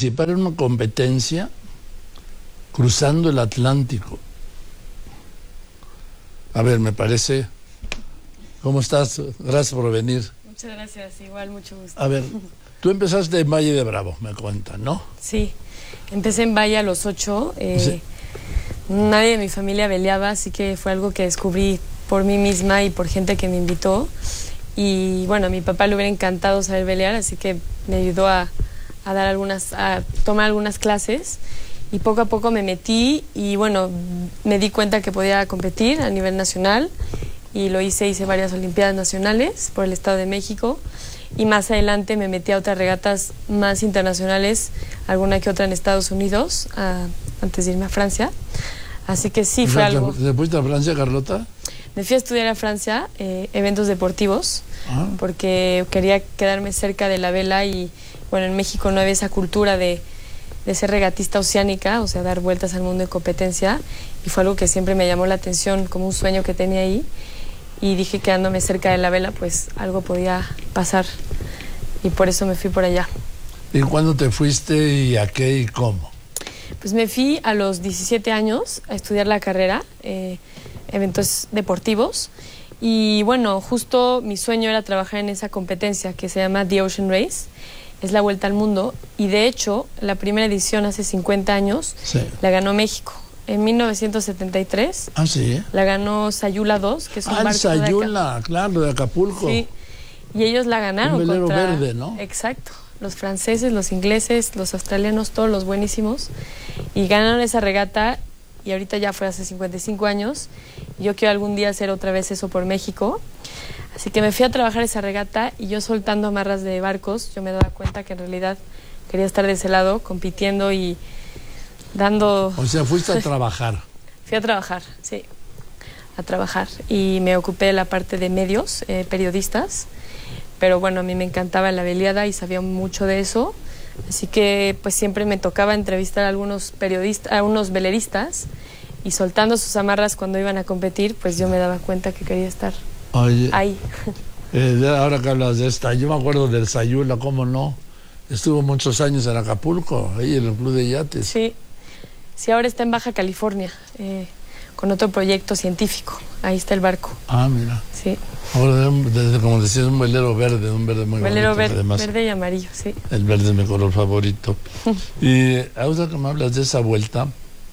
participar en una competencia cruzando el Atlántico. A ver, me parece... ¿Cómo estás? Gracias por venir. Muchas gracias, igual, mucho gusto. A ver, tú empezaste en Valle de Bravo, me cuentan, ¿no? Sí, empecé en Valle a los 8. Sí. Nadie de mi familia veleaba, así que fue algo que descubrí por mí misma y por gente que me invitó. Y bueno, a mi papá le hubiera encantado saber velear, así que me ayudó a tomar algunas clases. Y poco a poco me metí y bueno, me di cuenta que podía competir a nivel nacional. Y lo hice varias olimpiadas nacionales por el Estado de México. Y más adelante me metí a otras regatas más internacionales, alguna que otra en Estados Unidos, antes de irme a Francia. Así que sí, fue algo... ¿Te fuiste a Francia, Carlota? Me fui a estudiar a Francia, eventos deportivos, porque quería quedarme cerca de la vela y, bueno, en México no había esa cultura de ser regatista oceánica, o sea, dar vueltas al mundo en competencia, y fue algo que siempre me llamó la atención, como un sueño que tenía ahí, y dije, quedándome cerca de la vela, pues algo podía pasar, y por eso me fui por allá. ¿Y cuándo te fuiste y a qué y cómo? Pues me fui a los 17 años a estudiar la carrera, eventos deportivos, y bueno, justo mi sueño era trabajar en esa competencia que se llama The Ocean Race, es la vuelta al mundo, y de hecho la primera edición hace 50 años la ganó México. En 1973 la ganó Sayula 2, que es un barco Sayula, claro, de Acapulco. Sí, y ellos la ganaron. Un velero verde, ¿no? Exacto, los franceses, los ingleses, los australianos, todos los buenísimos, y ganaron esa regata, y ahorita ya fue hace 55 años, y yo quiero algún día hacer otra vez eso por México. Así que me fui a trabajar esa regata y yo soltando amarras de barcos, yo me daba cuenta que en realidad quería estar de ese lado, compitiendo y dando... O sea, fuiste a trabajar. Fui a trabajar, sí, a trabajar. Y me ocupé de la parte de medios, periodistas, pero bueno, a mí me encantaba la veleada y sabía mucho de eso, así que pues siempre me tocaba entrevistar a algunos periodistas, a unos veleristas, y soltando sus amarras cuando iban a competir, pues yo me daba cuenta que quería estar... Oye, ahí. Ahora que hablas de esta, yo me acuerdo del Sayula, ¿cómo no? Estuvo muchos años en Acapulco, ahí en el Club de Yates. Sí, sí, ahora está en Baja California, con otro proyecto científico. Ahí está el barco. Ah, mira. Sí. Ahora, como decías, un velero verde, un verde muy bonito. Verde y amarillo, sí. El verde es mi color favorito. Y ahora que me hablas de esa vuelta,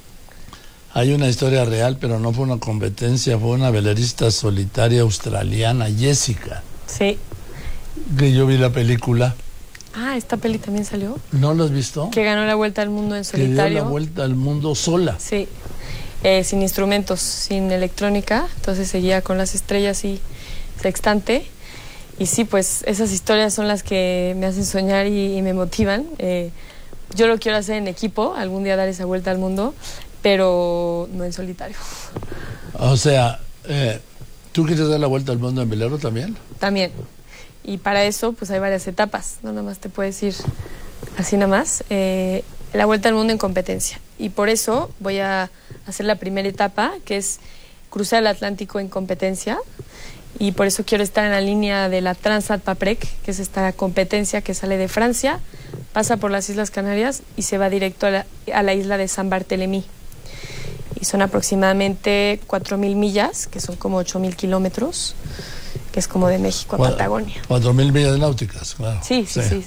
hay una historia real, pero no fue una competencia, fue una velerista solitaria australiana, Jessica. Sí. Que yo vi la película. Ah, ¿esta peli también salió? ¿No lo has visto? Que ganó la vuelta al mundo en solitario. Que dio la vuelta al mundo sola. Sí. Sin instrumentos, sin electrónica, entonces seguía con las estrellas y sextante. Y sí, pues esas historias son las que me hacen soñar y me motivan. Yo lo quiero hacer en equipo, algún día dar esa vuelta al mundo, pero no en solitario. O sea, ¿tú quieres dar la vuelta al mundo en velero también? También. Y para eso, pues hay varias etapas. No nada más te puedes ir así nada más. La vuelta al mundo en competencia. Y por eso voy a hacer la primera etapa, que es cruzar el Atlántico en competencia. Y por eso quiero estar en la línea de la Transat Paprec, que es esta competencia que sale de Francia, pasa por las Islas Canarias y se va directo a la isla de San Bartolomé. Y son aproximadamente 4.000 millas, que son como 8.000 kilómetros, que es como de México a Patagonia. 4.000 millas náuticas, claro. Sí.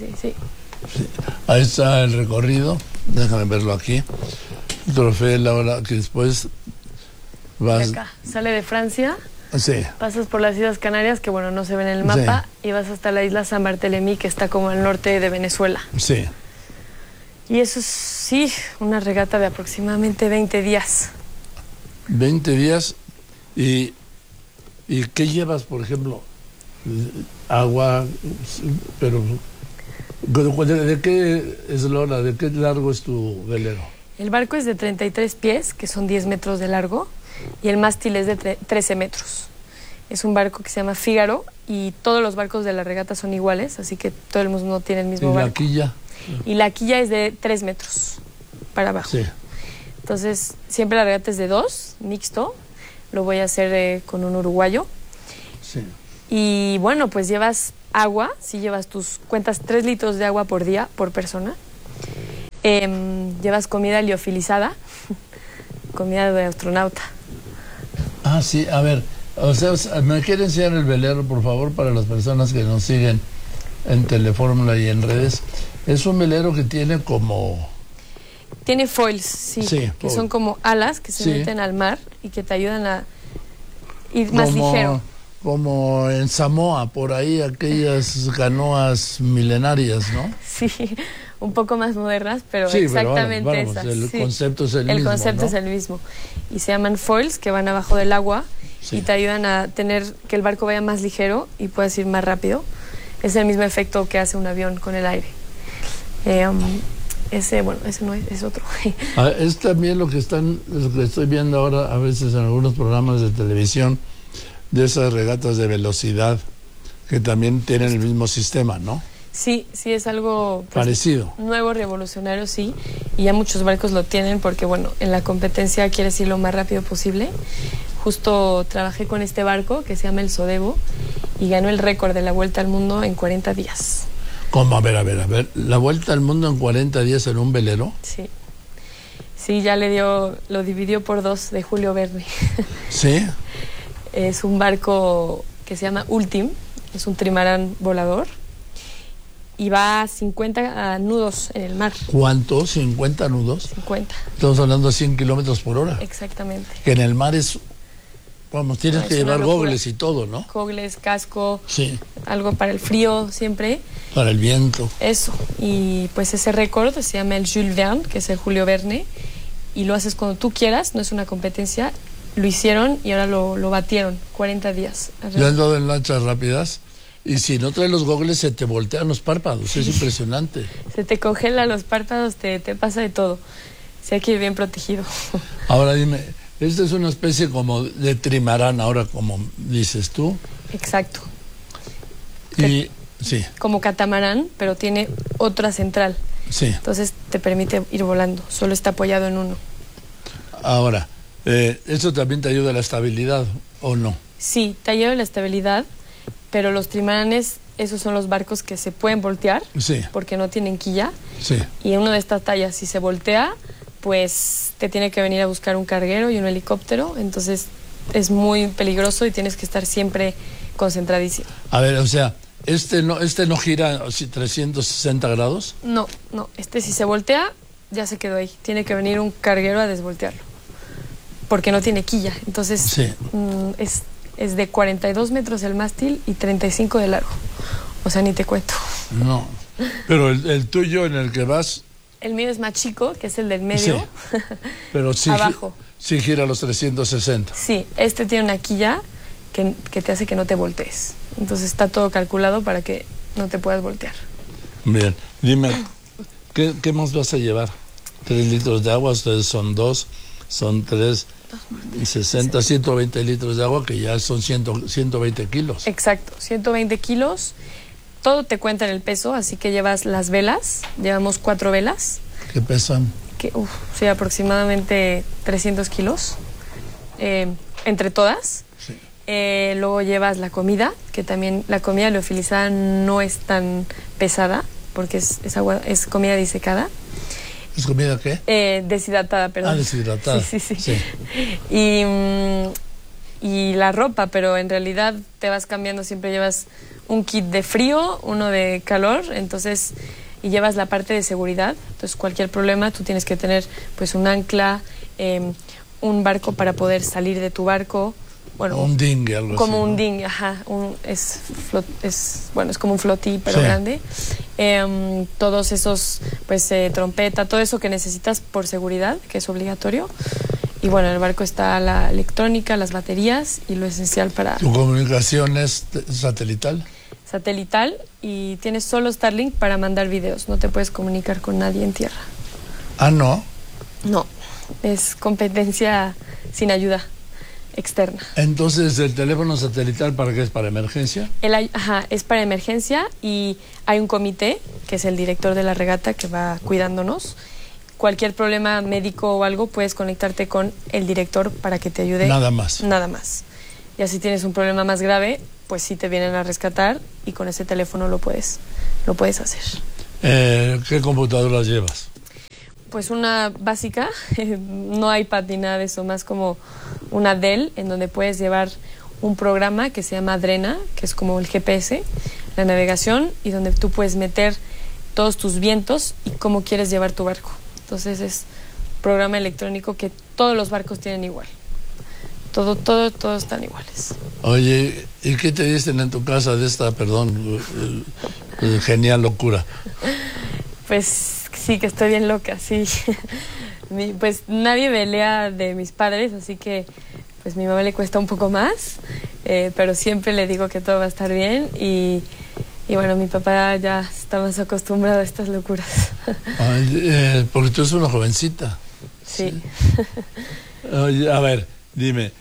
Ahí está el recorrido, déjame verlo aquí. El trofeo, la hora que después vas... De acá, sale de Francia, sí, pasas por las Islas Canarias, que bueno, no se ven en el mapa, y vas hasta la isla San Bartolomé, que está como al norte de Venezuela. Sí. Y eso es, sí, una regata de aproximadamente 20 días. 20 días. ¿Y qué llevas, por ejemplo? Agua, pero ¿de qué eslora, de qué largo es tu velero? El barco es de 33 pies, que son 10 metros de largo, y el mástil es de 13 metros. Es un barco que se llama Fígaro, y todos los barcos de la regata son iguales, así que todo el mundo tiene el mismo barco. ¿Y la quilla? Y la quilla es de 3 metros para abajo. Sí. Entonces, siempre la regata es de 2, mixto. Lo voy a hacer con un uruguayo. Sí. Y bueno, pues llevas agua, si llevas cuentas 3 litros de agua por día, por persona. Llevas comida liofilizada, comida de astronauta. Ah, sí, a ver, o sea, ¿me quiere enseñar el velero, por favor, para las personas que nos siguen en Telefórmula y en redes? Es un velero que tiene como... Tiene foils, sí, que son como alas que se meten al mar y que te ayudan a ir más ligero. Como en Samoa, por ahí, aquellas canoas milenarias, ¿no? Sí, un poco más modernas, pero sí, exactamente pero vamos, el concepto es el mismo. El concepto, ¿no?, es el mismo. Y se llaman foils, que van abajo del agua y te ayudan a tener que el barco vaya más ligero y puedas ir más rápido. Es el mismo efecto que hace un avión con el aire. Ese no es otro. Es también lo que estoy viendo ahora a veces en algunos programas de televisión, de esas regatas de velocidad que también tienen el mismo sistema, ¿no? Sí, es algo parecido, nuevo, revolucionario, sí, y ya muchos barcos lo tienen porque, bueno, en la competencia quieres ir lo más rápido posible. Justo trabajé con este barco que se llama el Sodebo y ganó el récord de la vuelta al mundo en 40 días. ¿Cómo? A ver, ¿la vuelta al mundo en 40 días en un velero? Sí, ya lo dividió por 2 de Julio Verne. ¿Sí? Es un barco que se llama Ultim, es un trimarán volador y va a 50 nudos en el mar. ¿Cuánto? ¿50 nudos? 50. Estamos hablando de 100 kilómetros por hora. Exactamente. Que en el mar es... Vamos, tienes que llevar gogles y todo, ¿no? Gogles, casco, sí, algo para el frío siempre. Para el viento. Eso, y pues ese récord se llama el Jules Verne, que es el Julio Verne, y lo haces cuando tú quieras, no es una competencia. Lo hicieron y ahora lo batieron, 40 días. Yo ando en lanchas rápidas y si no traes los gogles se te voltean los párpados, es impresionante. Se te congela los párpados, te pasa de todo. Sí, hay que ir bien protegido. Ahora dime, esta es una especie como de trimarán, ahora como dices tú. Exacto. Y sí. Como catamarán, pero tiene otra central. Sí. Entonces te permite ir volando, solo está apoyado en uno. Ahora, ¿eso también te ayuda a la estabilidad o no? Sí, te ayuda a la estabilidad, pero los trimaranes, esos son los barcos que se pueden voltear, sí, porque no tienen quilla. Sí. Y uno de estas tallas, si se voltea, pues te tiene que venir a buscar un carguero y un helicóptero, entonces es muy peligroso y tienes que estar siempre concentradísimo. A ver, o sea, ¿este no gira 360 grados? No, si se voltea, ya se quedó ahí. Tiene que venir un carguero a desvoltearlo, porque no tiene quilla. Entonces sí, es de 42 metros el mástil y 35 de largo. O sea, ni te cuento. No, pero el tuyo en el que vas... El mío es más chico, que es el del medio. Sí, pero sí, abajo. Sí gira los 360. Sí, este tiene una quilla que te hace que no te voltees. Entonces está todo calculado para que no te puedas voltear. Bien, dime, ¿qué más vas a llevar? 3 litros de agua, ustedes son 2, son 3, 60, 120 litros de agua, que ya son 120 kilos. Exacto, 120 kilos. Todo te cuenta en el peso, así que llevas las velas, llevamos 4 velas. ¿Qué pesan? Sí, aproximadamente 300 kilos, entre todas. Sí. Luego llevas la comida, que también la comida liofilizada no es tan pesada, porque es comida disecada. ¿Es comida qué? Deshidratada, perdón. Ah, deshidratada. Sí. Y la ropa, pero en realidad te vas cambiando, siempre llevas un kit de frío, uno de calor, entonces, y llevas la parte de seguridad. Entonces cualquier problema tú tienes que tener pues un ancla, un barco para poder salir de tu barco. Bueno, un dinghy, algo como así, un ¿no? dinghy, ajá, es como un flotí, pero sí, grande. Todos esos, pues trompeta, todo eso que necesitas por seguridad, que es obligatorio. Y bueno, en el barco está la electrónica, las baterías y lo esencial para... ¿Tu comunicación es satelital? Satelital, y tienes solo Starlink para mandar videos, no te puedes comunicar con nadie en tierra. Ah, ¿no? No, es competencia sin ayuda externa. Entonces, ¿el teléfono satelital para qué es? ¿Para emergencia? Es para emergencia, y hay un comité, que es el director de la regata, que va cuidándonos. Cualquier problema médico o algo, puedes conectarte con el director para que te ayude. Nada más. Nada más. Ya si tienes un problema más grave, pues sí te vienen a rescatar, y con ese teléfono lo puedes hacer. ¿Qué computadoras llevas? Pues una básica, no hay pad ni nada de eso, más como una Dell en donde puedes llevar un programa que se llama Drena, que es como el GPS, la navegación, y donde tú puedes meter todos tus vientos y cómo quieres llevar tu barco. Entonces es un programa electrónico que todos los barcos tienen igual. Todos están iguales. Oye, ¿y qué te dicen en tu casa de esta, genial locura? Pues sí, que estoy bien loca, sí. Pues nadie velea de mis padres, así que pues mi mamá le cuesta un poco más, pero siempre le digo que todo va a estar bien y bueno, mi papá ya está más acostumbrado a estas locuras. Porque tú eres una jovencita. Sí. Oye, a ver, dime,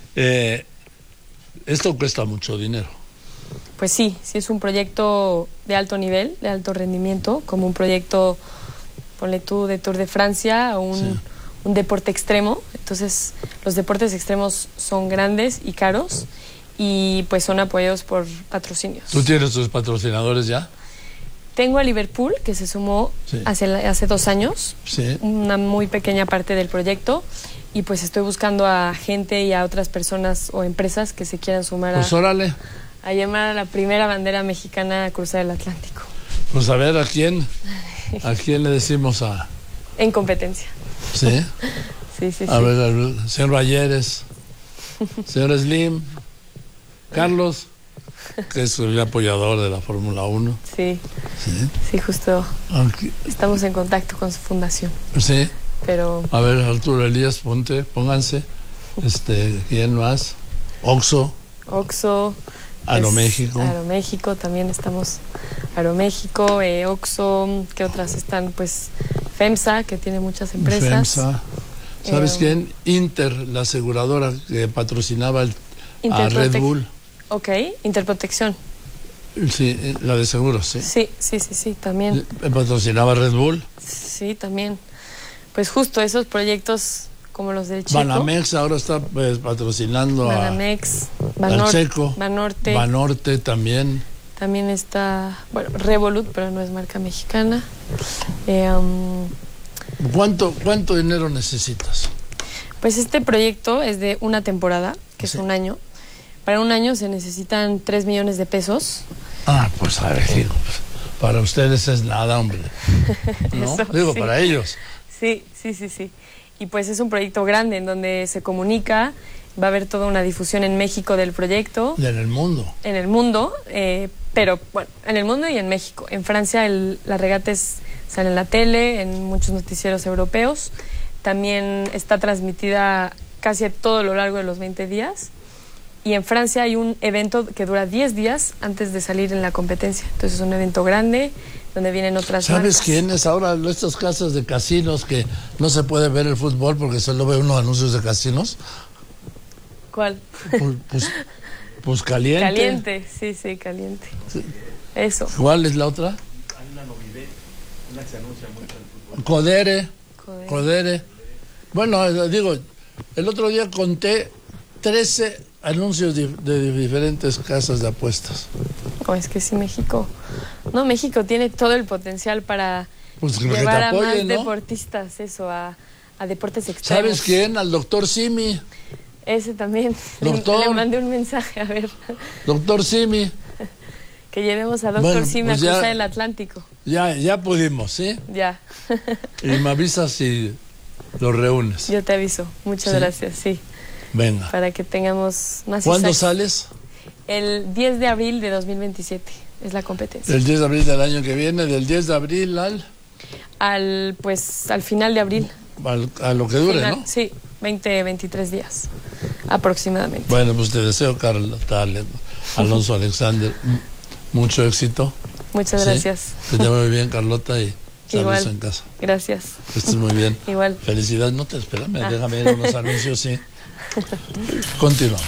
esto cuesta mucho dinero. Pues sí es un proyecto de alto nivel, de alto rendimiento, como un proyecto, ponle tú, de Tour de Francia o un deporte extremo. Entonces, los deportes extremos son grandes y caros y pues son apoyados por patrocinios. ¿Tú tienes tus patrocinadores ya? Tengo a Liverpool, que se sumó hace 2 años, una muy pequeña parte del proyecto, y pues estoy buscando a gente y a otras personas o empresas que se quieran sumar a llamar a la primera bandera mexicana a cruzar el Atlántico. Pues a ver, ¿a quién le decimos a...? En competencia. ¿Sí? Sí. A ver, señor Valleres, señor Slim, Carlos, que es el apoyador de la Fórmula 1. Sí, justo. Aquí. Estamos en contacto con su fundación. Sí. Pero... A ver, Arturo Elías, pónganse. ¿Quién más? Oxxo. Aeroméxico. Aeroméxico, también estamos. Aeroméxico, Oxxo, ¿qué otras están? Pues FEMSA, que tiene muchas empresas. FEMSA. ¿Sabes quién? Inter, la aseguradora que patrocinaba a Red Bull. Ok, Interprotección. Sí, la de seguros, sí. Sí, también. ¿Patrocinaba Red Bull? Sí, también. Pues justo esos proyectos como los del Checo. Banamex ahora está patrocinando Banamex, al Checo. Banorte también. También está, Revolut, pero no es marca mexicana. ¿Cuánto dinero necesitas? Pues este proyecto es de una temporada, que es un año. Para un año se necesitan 3 millones de pesos. Pues a ver, para ustedes es nada, hombre. ¿No? Eso, para ellos. Sí. Y pues es un proyecto grande en donde se comunica, va a haber toda una difusión en México del proyecto. Y en el mundo. En el mundo, pero bueno, en el mundo y en México. En Francia la regata sale en la tele, en muchos noticieros europeos. También está transmitida casi a todo lo largo de los 20 días. Y en Francia hay un evento que dura 10 días antes de salir en la competencia. Entonces es un evento grande donde vienen otras ¿Sabes marcas. quién es ahora estas casas de casinos que no se puede ver el fútbol porque solo ve unos anuncios de casinos? ¿Cuál? Pues Caliente. Caliente, sí, Caliente. Sí. Eso. ¿Cuál es la otra? Hay una Novidet, una que se anuncia mucho en el fútbol. Codere. Bueno, digo, el otro día conté 13 anuncios de diferentes casas de apuestas. Es que sí, México tiene todo el potencial para llevar llevar apoyen, a más ¿no? deportistas, a deportes extremos. ¿Sabes quién? Al doctor Simi. Ese también. Doctor. Le mandé un mensaje, a ver. Doctor Simi. Que llevemos a doctor Simi pues a cruzar el Atlántico. Ya pudimos, ¿sí? Ya. Y me avisas si lo reúnes. Yo te aviso. Muchas gracias, sí. Venga. Para que tengamos más. ¿Cuándo sales? El 10 de abril de 2027 es la competencia. El 10 de abril del año que viene, del 10 de abril al final de abril. A lo que dure, ¿no? Sí, 23 días aproximadamente. Bueno, pues te deseo, Alonso Alexander, mucho éxito. Muchas gracias. Que te vaya muy bien, Carlota, y saludos Igual. en casa. Gracias. Que estés muy bien. Igual. Felicidades. No te espérame, déjame ir a unos anuncios, sí. Continuamos.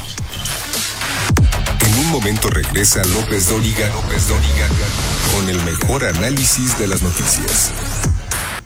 En un momento regresa López Dóriga con el mejor análisis de las noticias.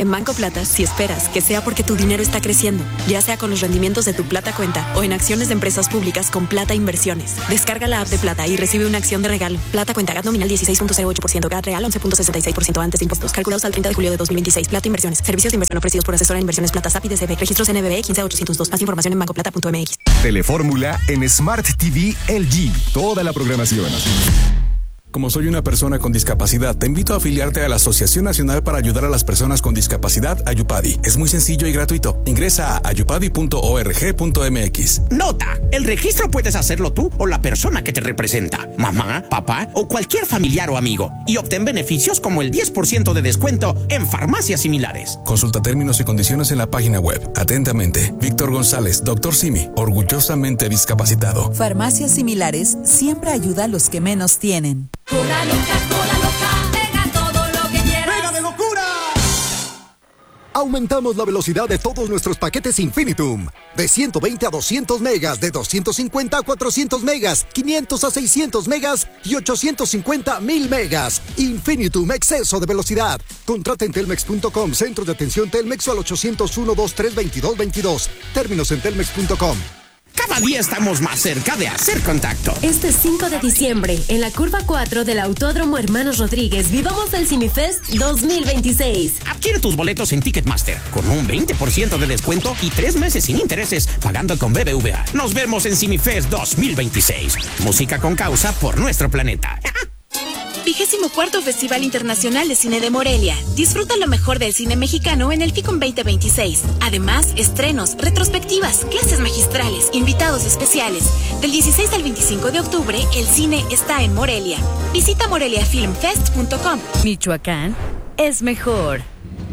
En Banco Plata, si esperas que sea porque tu dinero está creciendo, ya sea con los rendimientos de tu Plata Cuenta o en acciones de empresas públicas con Plata Inversiones. Descarga la app de Plata y recibe una acción de regalo. Plata Cuenta, GAT nominal 16.08%, GAT real 11.66% antes de impuestos. Calculados al 30 de julio de 2026. Plata Inversiones. Servicios de inversión ofrecidos por asesora de inversiones Plata SAP y DCB. Registros NBB 15802. Más información en bancoplata.mx. Telefórmula en Smart TV LG. Toda la programación. Como soy una persona con discapacidad, te invito a afiliarte a la Asociación Nacional para Ayudar a las Personas con Discapacidad, Ayupadi. Es muy sencillo y gratuito. Ingresa a ayupadi.org.mx. Nota: el registro puedes hacerlo tú o la persona que te representa, mamá, papá o cualquier familiar o amigo, y obtén beneficios como el 10% de descuento en farmacias similares. Consulta términos y condiciones en la página web. Atentamente, Víctor González, Dr. Simi, orgullosamente discapacitado. Farmacias Similares siempre ayuda a los que menos tienen. Cola loca, pega todo lo que quieras. ¡Pega de locura! Aumentamos la velocidad de todos nuestros paquetes Infinitum. De 120 a 200 megas, de 250 a 400 megas, 500 a 600 megas y 850 a 1000 megas. Infinitum, exceso de velocidad. Contrata en telmex.com, centro de atención Telmex o al 801-2322-22. Términos en telmex.com. Cada día estamos más cerca de hacer contacto. Este 5 de diciembre, en la curva 4 del Autódromo Hermanos Rodríguez, vivamos el CineFest 2026. Adquiere tus boletos en Ticketmaster con un 20% de descuento y 3 meses sin intereses pagando con BBVA. Nos vemos en CineFest 2026. Música con causa por nuestro planeta. 24º Festival Internacional de Cine de Morelia. Disfruta lo mejor del cine mexicano en el FICOM 2026. Además, estrenos, retrospectivas, clases magistrales, invitados especiales. Del 16 al 25 de octubre, el cine está en Morelia. Visita moreliafilmfest.com. Michoacán es mejor.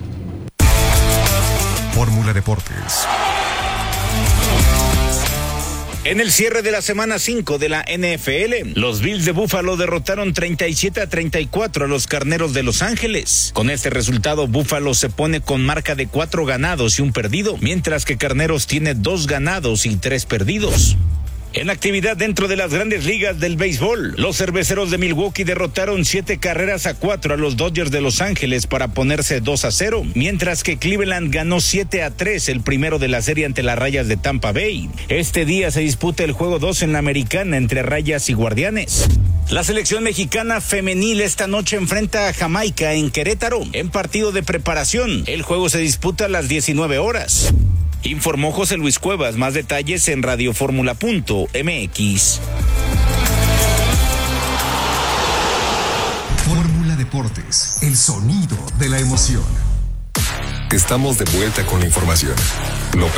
Fórmula Deportes. En el cierre de la semana 5 de la NFL, los Bills de Buffalo derrotaron 37-34 a los Carneros de Los Ángeles. Con este resultado, Buffalo se pone con marca de 4 ganados y 1 perdido, mientras que Carneros tiene 2 ganados y 3 perdidos. En actividad dentro de las grandes ligas del béisbol, los Cerveceros de Milwaukee derrotaron 7-4 a los Dodgers de Los Ángeles para ponerse 2-0, mientras que Cleveland ganó 7-3, el primero de la serie ante las Rayas de Tampa Bay. Este día se disputa el juego 2 en la Americana entre Rayas y Guardianes. La selección mexicana femenil esta noche enfrenta a Jamaica en Querétaro, en partido de preparación. El juego se disputa a las 19 horas. Informó José Luis Cuevas. Más detalles en radioformula.mx. Fórmula Deportes, el sonido de la emoción. Estamos de vuelta con la información. Lo